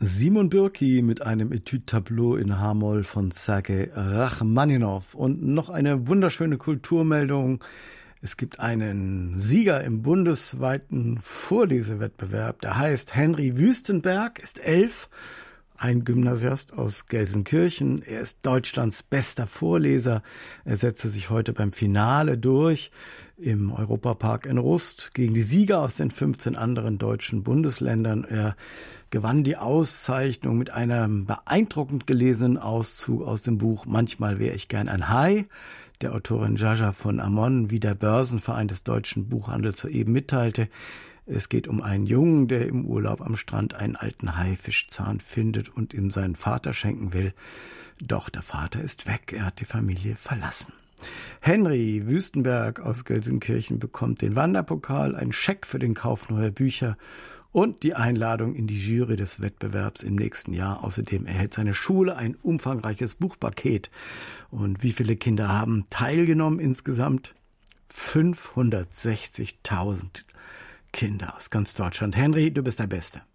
Simon Bürki mit einem Etüde-Tableau in H-Moll von Sergei Rachmaninow. Und noch eine wunderschöne Kulturmeldung. Es gibt einen Sieger im bundesweiten Vorlesewettbewerb. Der heißt Henry Wüstenberg, ist 11, ein Gymnasiast aus Gelsenkirchen. Er ist Deutschlands bester Vorleser. Er setzte sich heute beim Finale durch im Europapark in Rust gegen die Sieger aus den 15 anderen deutschen Bundesländern. Er gewann die Auszeichnung mit einem beeindruckend gelesenen Auszug aus dem Buch Manchmal wäre ich gern ein Hai, der Autorin Jaja von Amon, wie der Börsenverein des deutschen Buchhandels soeben mitteilte. Es geht um einen Jungen, der im Urlaub am Strand einen alten Haifischzahn findet und ihm seinen Vater schenken will. Doch der Vater ist weg, er hat die Familie verlassen. Henry Wüstenberg aus Gelsenkirchen bekommt den Wanderpokal, einen Scheck für den Kauf neuer Bücher und die Einladung in die Jury des Wettbewerbs im nächsten Jahr. Außerdem erhält seine Schule ein umfangreiches Buchpaket. Und wie viele Kinder haben teilgenommen insgesamt? 560.000 Kinder aus ganz Deutschland. Henry, du bist der Beste.